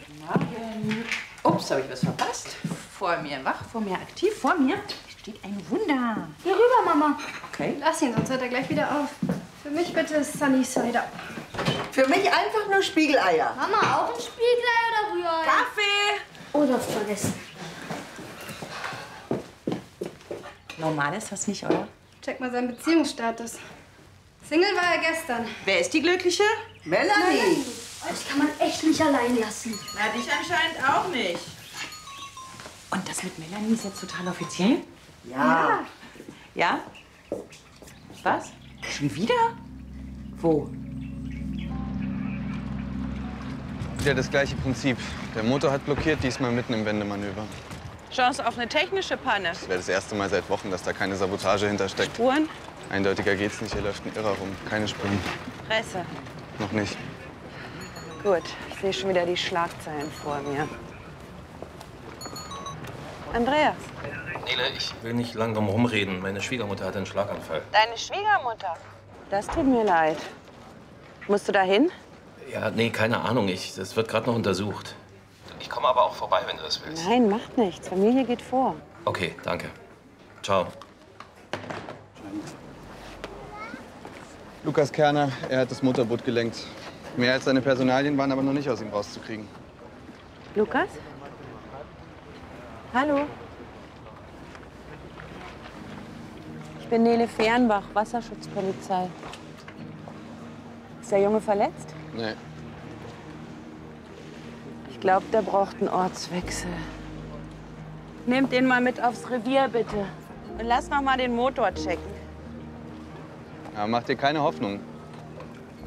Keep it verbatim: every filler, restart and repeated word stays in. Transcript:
Morgen. Ups, habe ich was verpasst? Vor mir wach, vor mir aktiv, vor mir steht ein Wunder. Hier rüber, Mama. Okay. Lass ihn, sonst hört er gleich wieder auf. Für mich bitte Sunny Side Up. Für mich einfach nur Spiegeleier. Mama, auch ein Spiegelei oder Rührei? Kaffee! Oder vergessen. Normal ist das nicht, oder? Check mal seinen Beziehungsstatus. Single war er gestern. Wer ist die Glückliche? Melanie. Euch kann man echt nicht allein lassen. Na, dich anscheinend auch nicht. Und das mit Melanie ist jetzt total offiziell? Ja. Ja? Was? Schon wieder? Wo? Wieder das gleiche Prinzip. Der Motor hat blockiert, diesmal mitten im Wendemanöver. Chance auf eine technische Panne. Das wäre das erste Mal seit Wochen, dass da keine Sabotage hintersteckt. Spuren? Eindeutiger geht's nicht, hier läuft ein Irrer rum. Keine Spuren. Presse. Noch nicht. Gut, ich sehe schon wieder die Schlagzeilen vor mir. Andreas. Nele, ich will nicht lang drum rumreden. Meine Schwiegermutter hatte einen Schlaganfall. Deine Schwiegermutter? Das tut mir leid. Musst du da hin? Ja, nee, keine Ahnung. Ich, das wird gerade noch untersucht. Ich komme aber auch vorbei, wenn du das willst. Nein, macht nichts. Familie geht vor. Okay, danke. Ciao. Lukas Kerner, er hat das Motorboot gelenkt. Mehr als seine Personalien waren aber noch nicht aus ihm rauszukriegen. Lukas? Hallo? Ich bin Nele Fehrenbach, Wasserschutzpolizei. Ist der Junge verletzt? Nee. Ich glaube, der braucht einen Ortswechsel. Nehmt den mal mit aufs Revier, bitte. Und lass noch mal den Motor checken. Aber mach dir keine Hoffnung.